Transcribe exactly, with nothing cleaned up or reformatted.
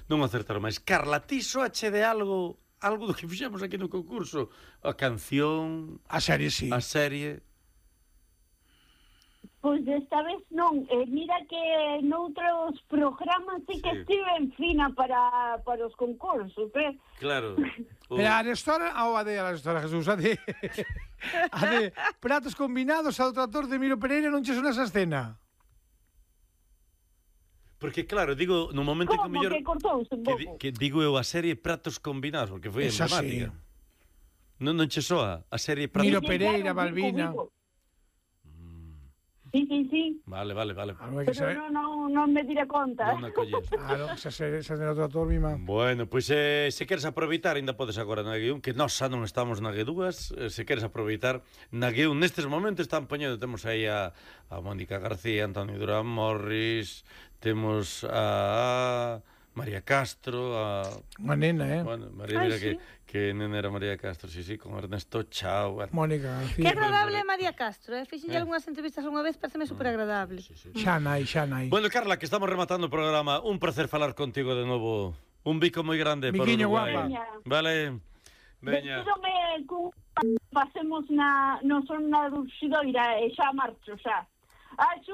non acertaron máis. Carla, ti soache de algo, algo do que fixemos aquí no concurso? A canción, A serie, sí. a serie... Pois desta vez non, eh, mira que noutros programas sí que Sí. estive en fina para, para os concursos, eh? Claro. O... Pero a Arestora, ou a de Arestora, Jesús, a de... a de pratos combinados ao trator de Miro Pereira non che sona esa escena? Porque claro, digo, no momento Como que mellor... que cortouse un Que, di, pouco? que digo eu a serie Pratos Combinados, porque foi Esa emblemática. sí. Non, non che soa a serie Pratos... Miro Sí, Pereira, claro, Balbina. Vigo, Vigo. Sí, sí, sí. Vale, vale, vale. Ah, non hai que Pero saber. non, non, non me diré conta. Non a colles. Claro, esa serie, esa de trator, mi má. Bueno, pois eh, se queres aproveitar, ainda podes agora na G un, que nós xa non estamos na G dúas, eh, se queres aproveitar, na G un nestes momentos están poñendo, temos aí a, a Mónica García, Antonio Durán Morris, temos a María Castro, a... Unha nena, eh? Bueno, María, Ai, mira sí. que, que nena era María Castro, sí, sí, con Ernesto Chao. Bueno. Mónica Que García. agradable é María Castro, eh? Fixenlle Eh. algunhas entrevistas unha vez, pareceme super agradable. Sí, sí. Xa nai, xa nai. Bueno, Carla, que estamos rematando o programa, un placer falar contigo de novo. Un bico moi grande por Biquiño Uruguai. guapa. Veña. Vale. Veña. Despídome cun... Pasemos na... Non son na Dulcidoira e xa marcho, xa. Ah,